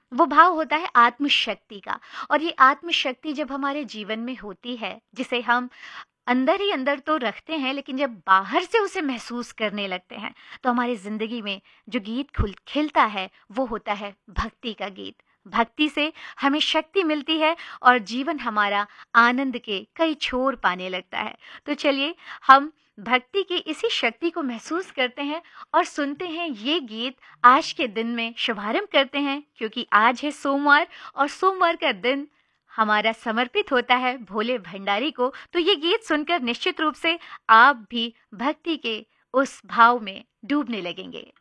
वो भाव होता है आत्मशक्ति का। और ये आत्मशक्ति जब हमारे जीवन में होती है, जिसे हम अंदर ही अंदर तो रखते हैं, लेकिन जब बाहर से उसे महसूस करने लगते हैं, तो हमारी ज़िंदगी में जो गीत खुल खिलता है, वो होता है भक्ति का गीत। भक्ति से हमें शक्ति मिलती है और जीवन हमारा आनंद के कई छोर पाने लगता है। तो चलिए, हम भक्ति की इसी शक्ति को महसूस करते हैं और सुनते हैं ये गीत। आज के दिन में शुभारंभ करते हैं, क्योंकि आज है सोमवार और सोमवार का दिन हमारा समर्पित होता है भोले भंडारी को। तो ये गीत सुनकर निश्चित रूप से आप भी भक्ति के उस भाव में डूबने लगेंगे।